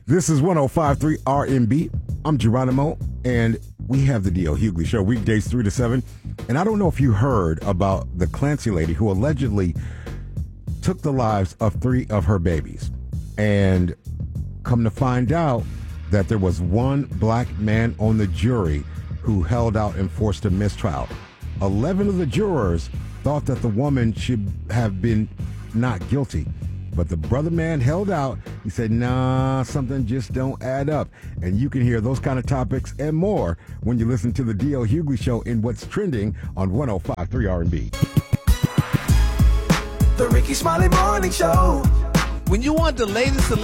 This is 105.3 R&B. I'm Geronimo, and we have the D.L. Hughley Show weekdays 3 to 7. And I don't know if you heard about the Clancy lady who allegedly took the lives of 3 of her babies. And come to find out that there was one black man on the jury who held out and forced a mistrial. 11 of the jurors thought that the woman should have been not guilty. But the brother man held out. He said, nah, something just don't add up. And you can hear those kind of topics and more when you listen to the D.L. Hughley Show in What's Trending on 105.3 R&B. The Ricky Smiley Morning Show. When you want the latest